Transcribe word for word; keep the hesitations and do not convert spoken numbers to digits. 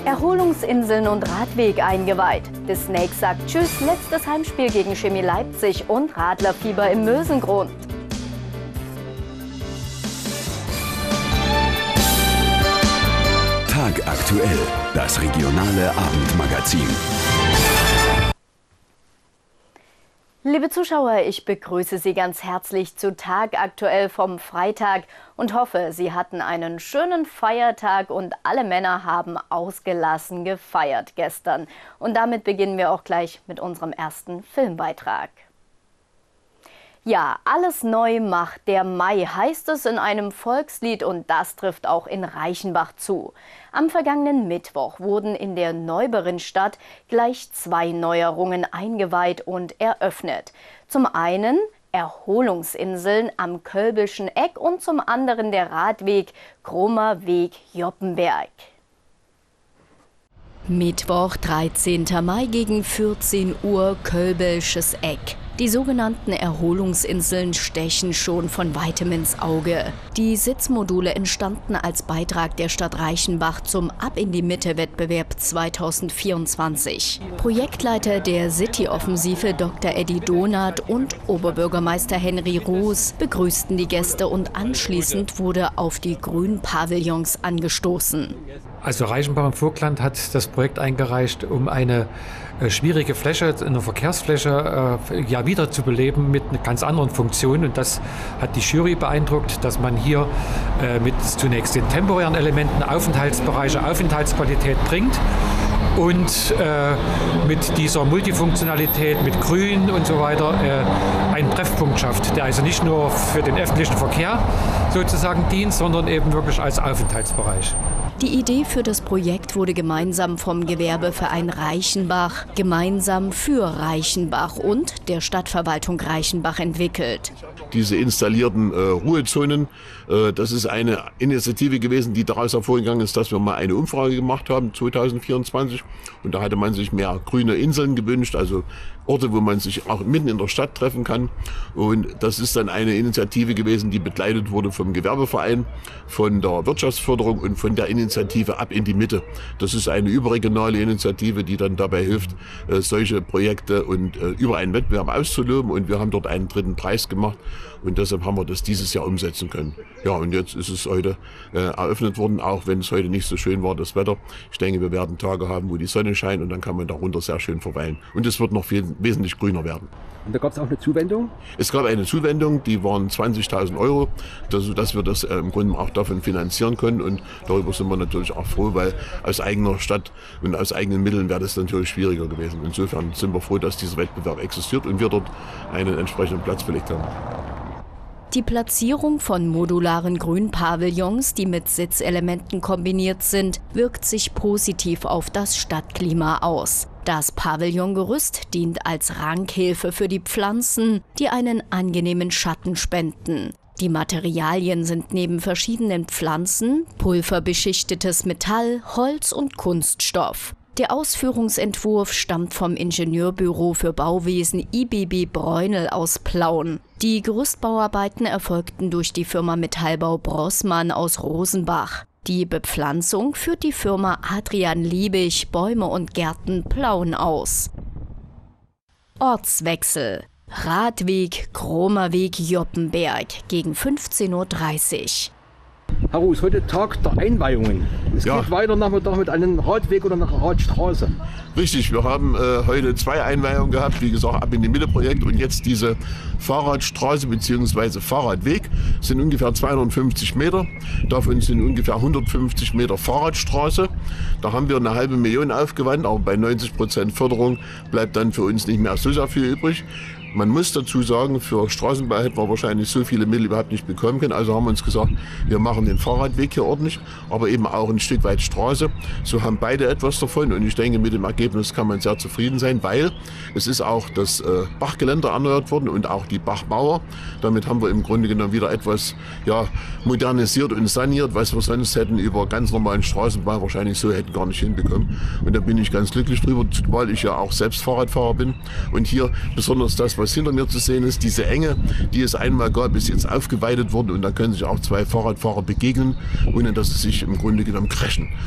Erholungsinseln und Radweg eingeweiht. The Snake sagt Tschüss, letztes Heimspiel gegen Chemie Leipzig und Radlerfieber im Mösengrund. Tagaktuell, das regionale Abendmagazin. Liebe Zuschauer, ich begrüße Sie ganz herzlich zu Tagaktuell vom Freitag und hoffe, Sie hatten einen schönen Feiertag und alle Männer haben ausgelassen gefeiert gestern. Und damit beginnen wir auch gleich mit unserem ersten Filmbeitrag. Ja, alles neu macht der Mai, heißt es in einem Volkslied, und das trifft auch in Reichenbach zu. Am vergangenen Mittwoch wurden in der Neuberinstadt gleich zwei Neuerungen eingeweiht und eröffnet. Zum einen Erholungsinseln am Kölbischen Eck und zum anderen der Radweg Kromer Weg Joppenberg. Mittwoch, dreizehnter Mai gegen vierzehn Uhr, Kölbisches Eck. Die sogenannten Erholungsinseln stechen schon von weitem ins Auge. Die Sitzmodule entstanden als Beitrag der Stadt Reichenbach zum Ab in die Mitte-Wettbewerb zweitausendvierundzwanzig. Projektleiter der City-Offensive Doktor Eddie Donath und Oberbürgermeister Henry Roos begrüßten die Gäste und anschließend wurde auf die Grünpavillons angestoßen. Also Reichenbach im Vogtland hat das Projekt eingereicht, um eine äh, schwierige Fläche, eine Verkehrsfläche äh, ja, wiederzubeleben mit einer ganz anderen Funktion. Und das hat die Jury beeindruckt, dass man hier äh, mit zunächst den temporären Elementen Aufenthaltsbereiche, Aufenthaltsqualität bringt. Und äh, mit dieser Multifunktionalität, mit Grün und so weiter, äh, einen Treffpunkt schafft, der also nicht nur für den öffentlichen Verkehr sozusagen dient, sondern eben wirklich als Aufenthaltsbereich. Die Idee für das Projekt wurde gemeinsam vom Gewerbeverein Reichenbach, gemeinsam für Reichenbach und der Stadtverwaltung Reichenbach entwickelt. Diese installierten äh, Ruhezonen, äh, das ist eine Initiative gewesen, die daraus hervorgegangen ist, dass wir mal eine Umfrage gemacht haben, zweitausendvierundzwanzig. Und da hatte man sich mehr grüne Inseln gewünscht, also Orte, wo man sich auch mitten in der Stadt treffen kann. Und das ist dann eine Initiative gewesen, die begleitet wurde vom Gewerbeverein, von der Wirtschaftsförderung und von der Initiative Ab in die Mitte. Das ist eine überregionale Initiative, die dann dabei hilft, äh, solche Projekte und äh, über einen Wettbewerb auszuloben. Und wir haben dort einen dritten Preis gemacht. Und deshalb haben wir das dieses Jahr umsetzen können. Ja, und jetzt ist es heute äh, eröffnet worden, auch wenn es heute nicht so schön war, das Wetter. Ich denke, wir werden Tage haben, wo die Sonne scheint und dann kann man darunter sehr schön verweilen. Und es wird noch viel, wesentlich grüner werden. Und da gab es auch eine Zuwendung? Es gab eine Zuwendung, die waren zwanzigtausend Euro, sodass wir das äh, im Grunde auch davon finanzieren können. Und darüber sind wir natürlich auch froh, weil aus eigener Stadt und aus eigenen Mitteln wäre das natürlich schwieriger gewesen. Insofern sind wir froh, dass dieser Wettbewerb existiert und wir dort einen entsprechenden Platz belegt haben. Die Platzierung von modularen Grünpavillons, die mit Sitzelementen kombiniert sind, wirkt sich positiv auf das Stadtklima aus. Das Pavillongerüst dient als Rankhilfe für die Pflanzen, die einen angenehmen Schatten spenden. Die Materialien sind neben verschiedenen Pflanzen pulverbeschichtetes Metall, Holz und Kunststoff. Der Ausführungsentwurf stammt vom Ingenieurbüro für Bauwesen I B B Bräunel aus Plauen. Die Gerüstbauarbeiten erfolgten durch die Firma Metallbau Brossmann aus Rosenbach. Die Bepflanzung führt die Firma Adrian Liebig Bäume und Gärten Plauen aus. Ortswechsel. Radweg Kromer Weg Joppenberg gegen fünfzehn Uhr dreißig. Herr Roos, heute Tag der Einweihungen. Es Ja. geht weiter Nachmittag mit einem Radweg oder einer Radstraße. Richtig, wir haben äh, heute zwei Einweihungen gehabt, wie gesagt, Ab in die Mitte Projekt und jetzt diese Fahrradstraße bzw. Fahrradweg sind ungefähr zweihundertfünfzig Meter. Davon sind ungefähr hundertfünfzig Meter Fahrradstraße. Da haben wir eine halbe Million aufgewandt, aber bei neunzig Prozent Förderung bleibt dann für uns nicht mehr so sehr viel übrig. Man muss dazu sagen, für Straßenbau hätten wir wahrscheinlich so viele Mittel überhaupt nicht bekommen können. Also haben wir uns gesagt, wir machen den Fahrradweg hier ordentlich, aber eben auch ein Stück weit Straße. So haben beide etwas davon und ich denke, mit dem Ergebnis kann man sehr zufrieden sein, weil es ist auch das äh, Bachgeländer erneuert worden und auch die Bachmauer. Damit haben wir im Grunde genommen wieder etwas ja, modernisiert und saniert, was wir sonst hätten über ganz normalen Straßenbau wahrscheinlich so hätten gar nicht hinbekommen. Und da bin ich ganz glücklich drüber, weil ich ja auch selbst Fahrradfahrer bin. Und hier besonders das, was hinter mir zu sehen ist, diese Enge, die es einmal gab, ist jetzt aufgeweitet worden und da können sich auch zwei Fahrradfahrer begegnen, ohne dass sie sich im Grunde genommen crashen.